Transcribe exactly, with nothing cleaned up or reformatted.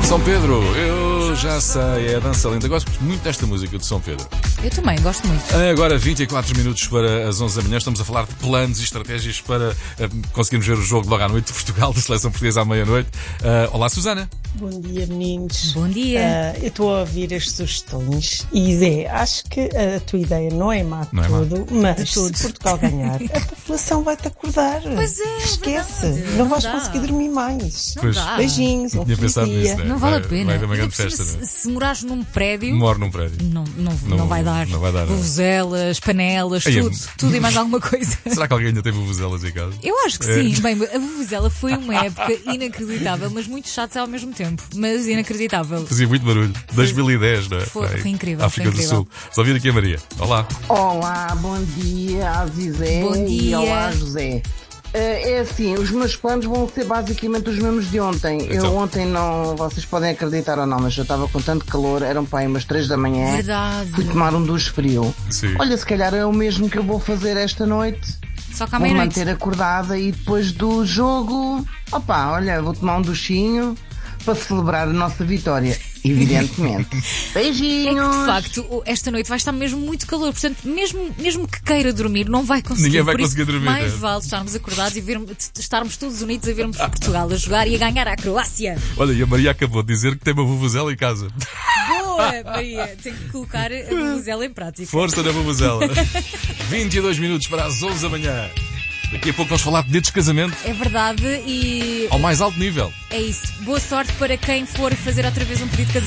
São Pedro, eu já sei, é a dança lenta. Gosto muito desta música de São Pedro. Eu também, gosto muito. Agora vinte e quatro minutos para as onze da manhã. Estamos a falar de planos e estratégias para uh, conseguirmos ver o jogo logo à noite de Portugal, da Seleção Portuguesa à meia-noite. Uh, olá, Susana. Bom dia, meninos. Bom dia. Uh, eu estou a ouvir as sugestões e Zé, acho que a tua ideia não é má de Não é má. todo, mas De todo. se Portugal ganhar, a população vai-te acordar. Pois é, Esquece, verdade. não Não vais dá. conseguir dormir mais. Não Pois. dá. Beijinhos, um Tinha feliz pensado dia. nisso, né? Não vale Vai- a pena. Vai haver uma grande Ainda por festa, cima, né? se, se morares num prédio, Moro num prédio. não, não, Não- não, vai dar. não vai dar, não. Vuvuzelas, panelas, Ai, tudo, é- tudo e mais alguma coisa. Será que alguém ainda tem vuvuzelas em casa? Eu acho que É. sim. Bem, a vuvuzela foi uma época inacreditável, mas muito chata ao mesmo tempo. Mas inacreditável. Fazia muito barulho. dois mil e dez, não é? Foi- Aí, foi incrível, África foi do incrível. Sul. Só vir aqui a Maria. Olá. Olá, bom dia, Azizé. Bom E dia. olá, José. Eh, É assim, os meus planos vão ser basicamente os mesmos de ontem. Então. Eu ontem não, vocês podem acreditar ou não, mas eu estava com tanto calor, eram para aí umas três da manhã. Verdade. Fui tomar um duche frio. Sim. Olha, se calhar é o mesmo que eu vou fazer esta noite. Só que à Vou meia-noite. manter acordada e depois do jogo, opa, olha, vou tomar um duchinho para celebrar a nossa vitória, evidentemente. É que Beijinhos! de facto, esta noite vai estar mesmo muito calor, portanto, mesmo, mesmo que queira dormir, não vai conseguir. Ninguém vai Por isso, conseguir dormir, Mais é. vale estarmos acordados e vermos, estarmos todos unidos a vermos Portugal a jogar e a ganhar à Croácia. Olha, e a Maria acabou de dizer que tem uma vuvuzela em casa. Boa, Maria! Tenho que colocar a vuvuzela em prática. Força na vuvuzela. vinte e dois minutos para as onze da manhã. Daqui a pouco vamos falar de pedidos de casamento É verdade e ao mais alto nível. é isso. Boa sorte para quem for fazer outra vez um pedido de casamento.